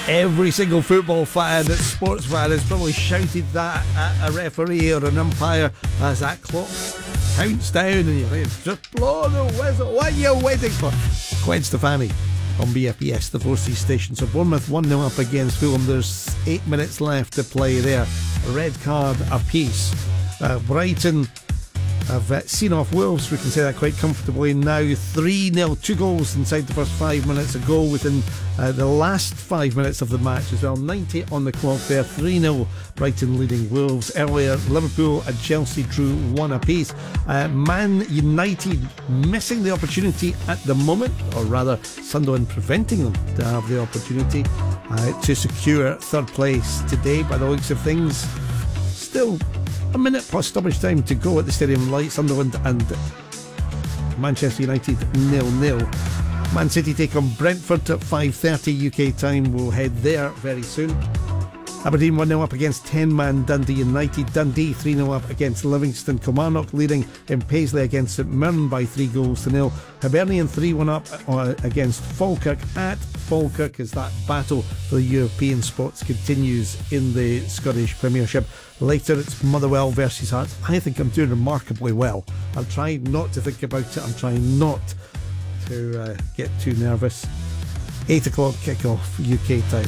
Every single football fan, sports fan, has probably shouted that at a referee or an umpire as that clock counts down and you're like, just blow the whistle. What are you waiting for? Gwen Stefani on BFBS, the 4C station. So Bournemouth 1-0 up against Fulham. There's 8 minutes left to play there. A red card apiece. Brighton have seen off Wolves, we can say that quite comfortably now. 3-0, 2 goals inside the first 5 minutes, a goal within the last 5 minutes of the match as well. 90 on the clock there. 3-0 Brighton leading Wolves. Earlier Liverpool and Chelsea drew 1 apiece. Man United missing the opportunity at the moment, or rather Sunderland preventing them to have the opportunity to secure third place today by the looks of things. Still a minute plus stoppage time to go at the Stadium Light. Sunderland and Manchester United 0-0. Man City take on Brentford at 5:30 UK time. We'll head there very soon. Aberdeen 1-0 up against 10-man Dundee United. Dundee 3-0 up against Livingston. Kilmarnock leading in Paisley against St Mirren by 3-0. Hibernian 3-1 up against Falkirk at Falkirk as that battle for the European spots continues in the Scottish Premiership. Later it's Motherwell versus Hearts. I think I'm doing remarkably well. I'm trying not to think about it. I'm trying not to get too nervous. 8 o'clock kick-off UK time.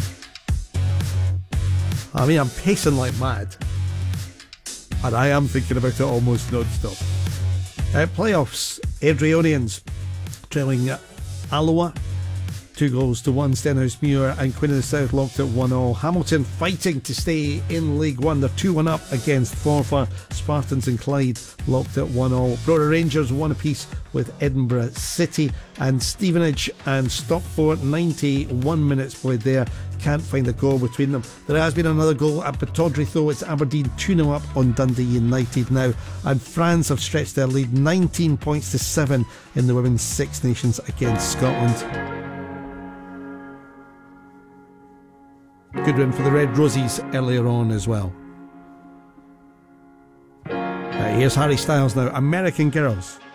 I mean, I'm pacing like mad, and I am thinking about it almost non-stop. Playoffs, Adrionians trailing Alloa 2-1. Stenhousemuir and Queen of the South locked at 1-1. Hamilton fighting to stay in League One. They're 2-1 up against Forfar. Spartans and Clyde locked at 1-1. Brora Rangers 1 apiece with Edinburgh City. And Stevenage and Stockport, 91 minutes played there. Can't find a goal between them. There has been another goal at Pittodrie though. It's Aberdeen 2-0 up on Dundee United now. And France have stretched their lead 19 points to 7 in the Women's Six Nations against Scotland. Good win for the Red Rosies earlier on as well. Here's Harry Styles now, American Girls.